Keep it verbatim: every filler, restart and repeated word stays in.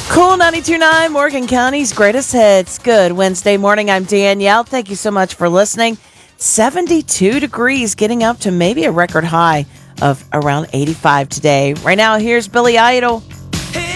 Cool ninety-two point nine, Morgan County's greatest hits. Good Wednesday morning. I'm Danielle. Thank you so much for listening. seventy-two degrees, getting up to maybe a record high of around eighty-five today. Right now, here's Billy Idol.